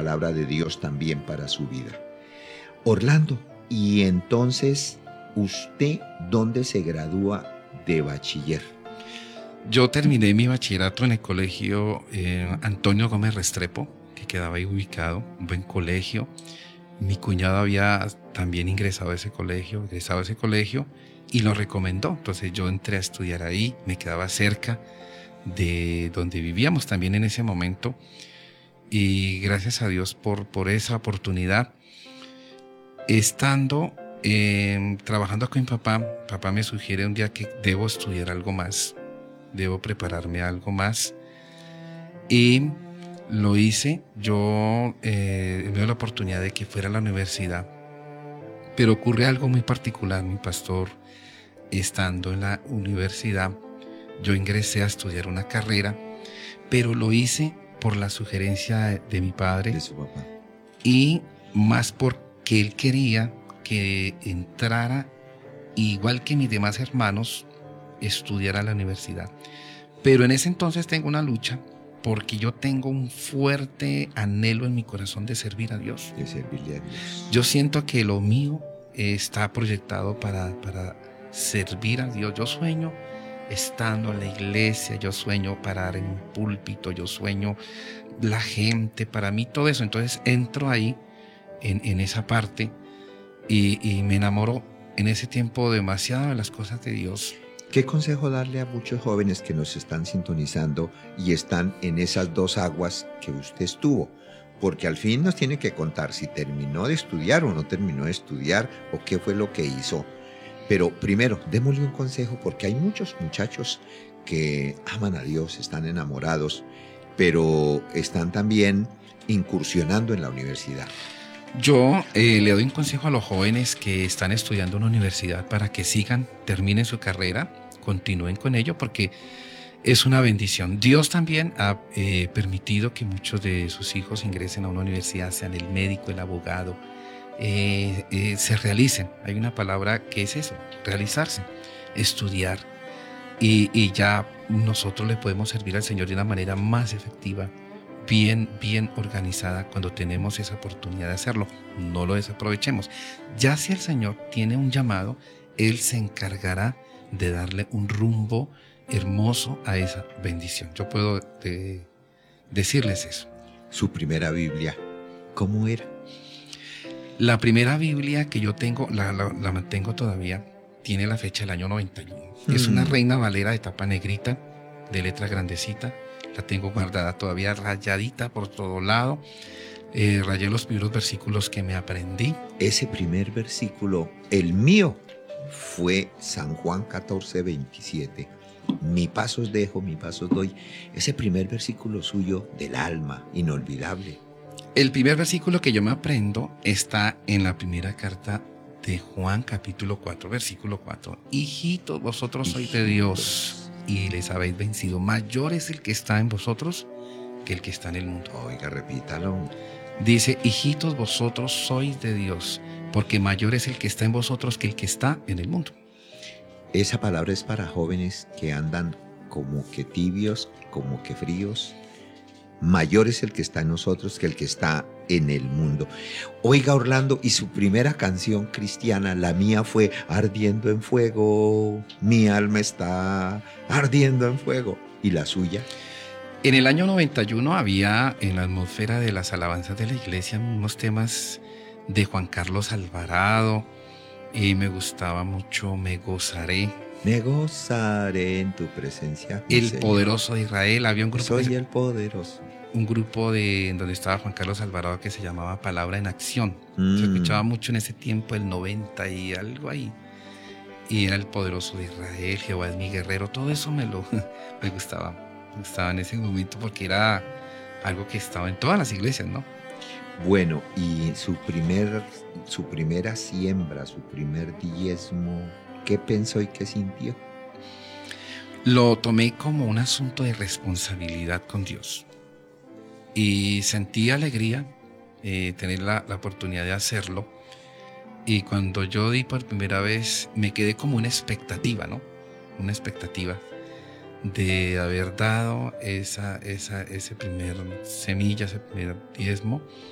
palabra de Dios también para su vida. Orlando, y entonces, ¿usted dónde se gradúa de bachiller? Yo terminé mi bachillerato en el colegio Antonio Gómez Restrepo, que quedaba ahí ubicado, un buen colegio. Mi cuñado había también egresado a ese colegio y lo recomendó. Entonces yo entré a estudiar ahí, me quedaba cerca de donde vivíamos también en ese momento. Y gracias a Dios por esa oportunidad. Estando trabajando con mi papá me sugiere un día que debo estudiar algo más, debo prepararme a algo más. Y lo hice. Yo me dio la oportunidad de que fuera a la universidad. Pero ocurre algo muy particular, mi pastor. Estando en la universidad, yo ingresé a estudiar una carrera, pero lo hice por la sugerencia de mi padre, De su papá. y más porque él quería que entrara, igual que mis demás hermanos, estudiara a la universidad. Pero en ese entonces tengo una lucha porque yo tengo un fuerte anhelo en mi corazón de servir a Dios. De servirle a Dios. Yo siento que lo mío está proyectado para servir a Dios. Yo sueño estando en la iglesia, yo sueño parar en un púlpito, yo sueño la gente, para mí todo eso. Entonces entro ahí en esa parte y me enamoro en ese tiempo demasiado de las cosas de Dios. ¿Qué consejo darle a muchos jóvenes que nos están sintonizando y están en esas dos aguas que usted estuvo? Porque al fin nos tiene que contar si terminó de estudiar o no terminó de estudiar o qué fue lo que hizo. Pero primero, démosle un consejo porque hay muchos muchachos que aman a Dios, están enamorados, pero están también incursionando en la universidad. Yo le doy un consejo a los jóvenes que están estudiando en una universidad para que terminen su carrera, continúen con ello, porque es una bendición. Dios también ha permitido que muchos de sus hijos ingresen a una universidad, sean el médico, el abogado, se realicen. Hay una palabra que es eso, realizarse, estudiar, y ya nosotros le podemos servir al Señor de una manera más efectiva, bien organizada, cuando tenemos esa oportunidad de hacerlo. No lo desaprovechemos. Ya si el Señor tiene un llamado, Él se encargará de darle un rumbo hermoso a esa bendición. Yo puedo decirles eso. Su primera Biblia, ¿cómo era? La primera Biblia que yo tengo, la mantengo todavía, tiene la fecha del año 91. Es una Reina Valera de tapa negrita, de letra grandecita. La tengo guardada todavía, rayadita por todo lado. Rayé los primeros versículos que me aprendí. Ese primer versículo, el mío, fue San Juan 14, 27. Mi pasos dejo, mi pasos doy. Ese primer versículo suyo del alma, inolvidable. El primer versículo que yo me aprendo está en la primera carta de Juan, capítulo 4, versículo 4. Hijitos, vosotros sois de Dios y les habéis vencido. Mayor es el que está en vosotros que el que está en el mundo. Oiga, repítalo. Dice, hijitos, vosotros sois de Dios, porque mayor es el que está en vosotros que el que está en el mundo. Esa palabra es para jóvenes que andan como que tibios, como que fríos. Mayor es el que está en nosotros que el que está en el mundo. Oiga, Orlando, y su primera canción cristiana, la mía, fue Ardiendo en fuego, mi alma está ardiendo en fuego. ¿Y la suya? En el año 91 había en la atmósfera de las alabanzas de la iglesia unos temas de Juan Carlos Alvarado, y me gustaba mucho Me gozaré. Me gozaré en tu presencia. El Señor. Poderoso de Israel. Había un grupo. Soy el poderoso. Un grupo en donde estaba Juan Carlos Alvarado que se llamaba Palabra en Acción. Se escuchaba mucho en ese tiempo, el 90 y algo ahí. Y era El Poderoso de Israel, Jehová es mi guerrero. Todo eso me gustaba. Me gustaba en ese momento porque era algo que estaba en todas las iglesias, ¿no? Bueno, y su primera siembra, su primer diezmo, ¿qué pensó y qué sintió? Lo tomé como un asunto de responsabilidad con Dios. Y sentí alegría tener la oportunidad de hacerlo. Y cuando yo di por primera vez, me quedé como una expectativa, ¿no? Una expectativa de haber dado ese primer semilla, ese primer diezmo.